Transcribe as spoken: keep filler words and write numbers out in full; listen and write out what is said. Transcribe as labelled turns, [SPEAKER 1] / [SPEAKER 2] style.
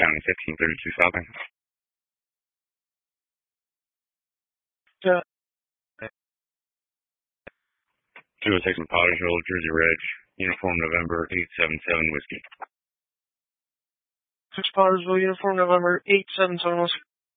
[SPEAKER 1] County, fifteen thirty-two Falcon.
[SPEAKER 2] Yeah.
[SPEAKER 1] two oh six in Pottersville, Jersey Ridge, uniform November eight seven seven Whiskey.
[SPEAKER 2] six Pottersville, uniform November eight seven seven Whiskey.